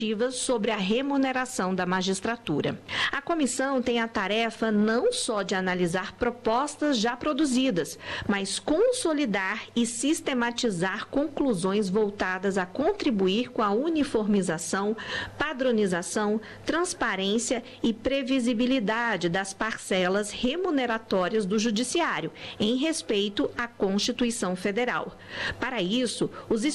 sobre a remuneração da magistratura. A comissão tem a tarefa não só de analisar propostas já produzidas, mas consolidar e sistematizar conclusões voltadas a contribuir com a uniformização, padronização, transparência e previsibilidade das parcelas remuneratórias do Judiciário, em respeito à Constituição Federal. Para isso, os